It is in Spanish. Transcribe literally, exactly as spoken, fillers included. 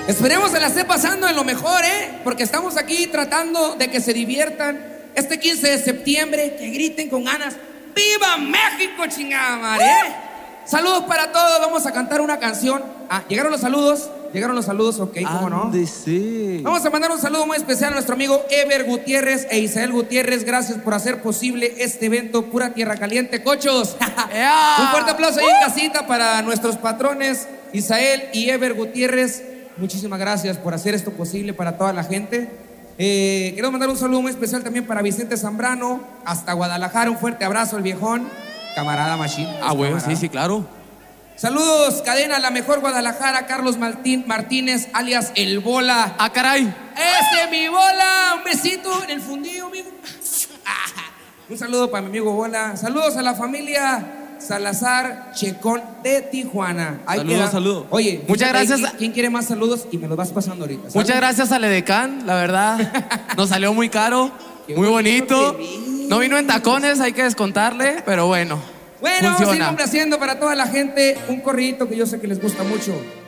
Esperemos se la esté pasando en lo mejor, ¿eh? Porque estamos aquí tratando de que se diviertan. Este quince de septiembre, que griten con ganas. ¡Viva México, chingada madre! ¿eh? Saludos para todos, vamos a cantar una canción. Ah, ¿llegaron los saludos? ¿Llegaron los saludos? Ok, ¿cómo no? Ande, sí. Vamos a mandar un saludo muy especial a nuestro amigo Ever Gutiérrez e Isael Gutiérrez. Gracias por hacer posible este evento, pura tierra caliente, cochos. Un fuerte aplauso ahí en casita para nuestros patrones Isael y Ever Gutiérrez. Muchísimas gracias por hacer esto posible para toda la gente. Eh, quiero mandar un saludo muy especial también para Vicente Zambrano, hasta Guadalajara. Un fuerte abrazo al viejón, camarada Machín. Ah, bueno, sí, sí, claro. Saludos, cadena La Mejor Guadalajara, Carlos Martín, Martínez, alias El Bola. Ah, caray. Ese mi Bola, un besito en el fundillo, amigo. Un saludo para mi amigo Bola. Saludos a la familia Salazar Checón de Tijuana. Ahí saludos, queda. saludos. Oye, muchas gracias. ¿quién, ¿Quién quiere más saludos? Y me los vas pasando ahorita. ¿Sabes? Muchas gracias al Edecán, la verdad. Nos salió muy caro, muy bonito. No vino en tacones, hay que descontarle, pero bueno. Bueno, funciona. vamos a ir complaciendo para toda la gente un corridito que yo sé que les gusta mucho.